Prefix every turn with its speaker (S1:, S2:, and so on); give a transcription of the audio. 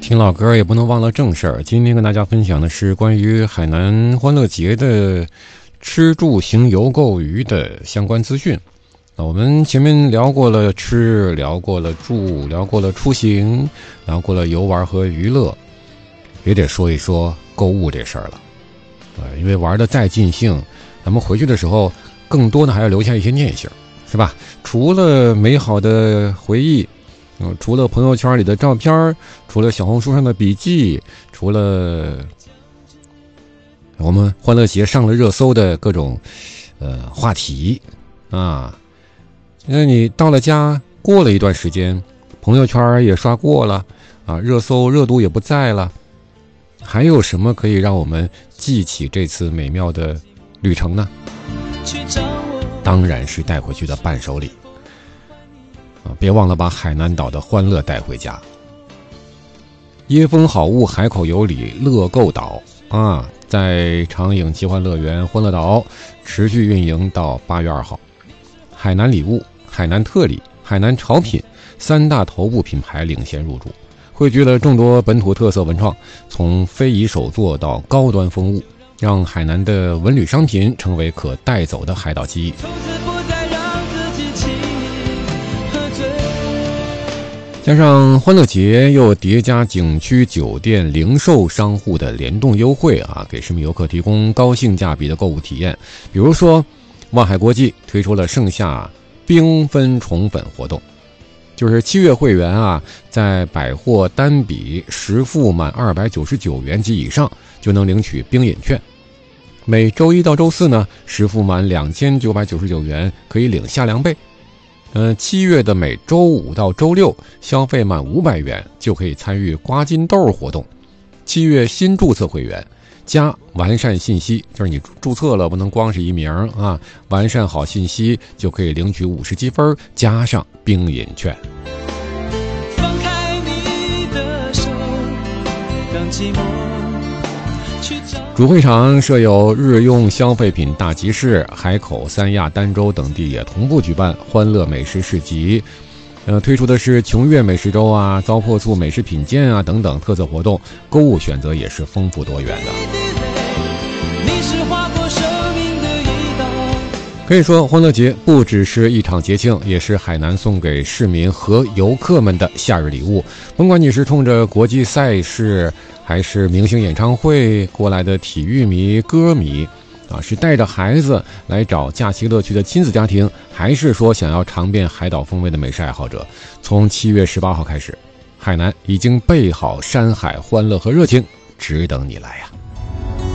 S1: 听老歌也不能忘了正事儿。今天跟大家分享的是关于海南欢乐节的吃住行游购娱的相关资讯。我们前面聊过了吃，聊过了住，聊过了出行，聊过了游玩和娱乐，也得说一说购物这事儿了。因为玩的再尽兴，咱们回去的时候更多的还要留下一些念想，是吧？除了美好的回忆，除了朋友圈里的照片，除了小红书上的笔记，除了我们欢乐节上了热搜的各种话题啊，那你到了家过了一段时间，朋友圈也刷过了啊，热搜热度也不在了，还有什么可以让我们记起这次美妙的旅程呢？当然是带回去的伴手礼别忘了把海南岛的欢乐带回家。椰风好物海口有礼乐购岛在长影奇幻乐园欢乐岛持续运营到8月2号。海南礼物、海南特礼、海南潮品3大头部品牌领衔入驻，汇聚了众多本土特色文创，从非遗手作到高端风物，让海南的文旅商品成为可带走的海岛记忆。加上欢乐节又叠加景区酒店零售商户的联动优惠给市民游客提供高性价比的购物体验。比如说望海国际推出了盛夏缤纷宠粉活动，就是7月会员在百货单笔实付满299元及以上就能领取冰饮券。每周一到周四呢，实付满2999元可以领夏凉被。7月的每周5到周6消费满500元就可以参与刮金豆活动。7月新注册会员加完善信息，就是你注册了不能光是一名完善好信息就可以领取50积分加上冰饮券。放开你的手，让寂寞主会场设有日用消费品大集市，海口、三亚、儋州等地也同步举办欢乐美食市集。推出的是琼月美食周糟粕醋美食品鉴等等特色活动，购物选择也是丰富多元的。可以说欢乐节不只是一场节庆，也是海南送给市民和游客们的夏日礼物。甭管你是冲着国际赛事还是明星演唱会过来的体育迷歌迷是带着孩子来找假期乐趣的亲子家庭，还是说想要尝遍海岛风味的美食爱好者，从7月18号开始，海南已经备好山海欢乐和热情，只等你来呀。